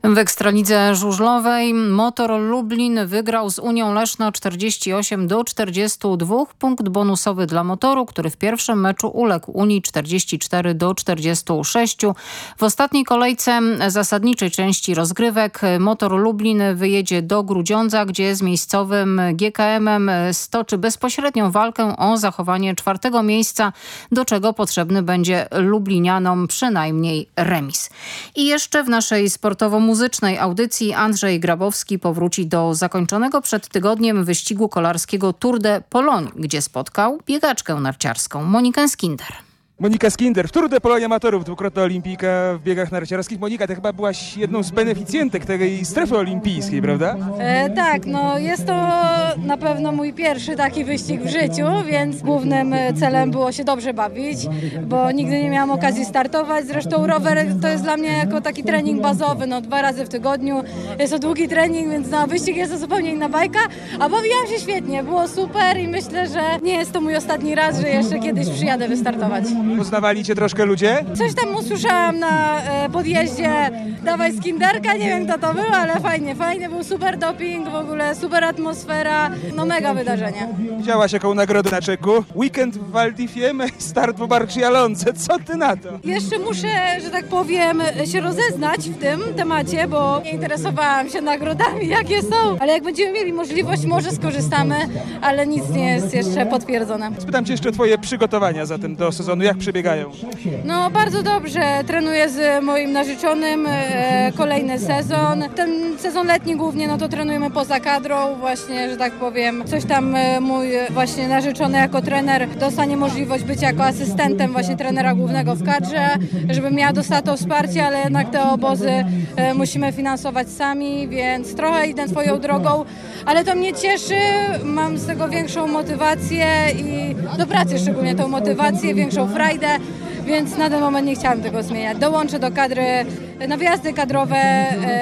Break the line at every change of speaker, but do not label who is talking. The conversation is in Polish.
W Ekstralidze żużlowej Motor Lublin wygrał z Unią Leszno 48-42. Punkt bonusowy dla Motoru, który w pierwszym meczu uległ Unii 44-46. W ostatniej kolejce zasadniczej części rozgrywek Motor Lublin wyjedzie do Grudziądza, gdzie z miejscowym GKM-em stoczy bezpośrednią walkę o zachowanie czwartego miejsca, do czego potrzebny będzie lublinianom przynajmniej remis. I jeszcze w naszej sportowo-muzycznej audycji Andrzej Grabowski powróci do zakończonego przed tygodniem wyścigu kolarskiego Tour de Pologne, gdzie spotkał biegaczkę narciarską Monikę Skinder.
Monika Skinder w Tour de Pologne amatorów, dwukrotna olimpijka w biegach narciarskich. Monika, ty chyba byłaś jedną z beneficjentek tej strefy olimpijskiej, prawda?
Tak, no jest to na pewno mój pierwszy taki wyścig w życiu, więc głównym celem było się dobrze bawić, bo nigdy nie miałam okazji startować. Zresztą rower to jest dla mnie jako taki trening bazowy, 2 razy w tygodniu. Jest to długi trening, więc na wyścig jest to zupełnie inna bajka, a bawiłam się świetnie, było super i myślę, że nie jest to mój ostatni raz, że jeszcze kiedyś przyjadę wystartować.
Poznawali cię troszkę ludzie?
Coś tam usłyszałam na podjeździe, dawaj Skinderka, nie wiem kto to był, ale fajnie, był super doping, w ogóle super atmosfera, mega wydarzenie.
Widziałaś jaką nagrodę na czeku? Weekend w Val di Fiemme i start w Barcialonce. Co ty na to?
Jeszcze muszę, że tak powiem, się rozeznać w tym temacie, bo nie interesowałam się nagrodami, jakie są, ale jak będziemy mieli możliwość, może skorzystamy, ale nic nie jest jeszcze potwierdzone.
Spytam cię jeszcze o twoje przygotowania zatem do sezonu. Jak przebiegają?
Bardzo dobrze. Trenuję z moim narzeczonym kolejny sezon. Ten sezon letni głównie, to trenujemy poza kadrą właśnie, że tak powiem. Coś tam mój właśnie narzeczony jako trener dostanie możliwość bycia jako asystentem właśnie trenera głównego w kadrze, żeby miała dostać wsparcie, ale jednak te obozy musimy finansować sami, więc trochę idę swoją drogą, ale to mnie cieszy. Mam z tego większą motywację i do pracy szczególnie tą motywację, większą frajdę, więc na ten moment nie chciałam tego zmieniać. Dołączę do kadry na wyjazdy kadrowe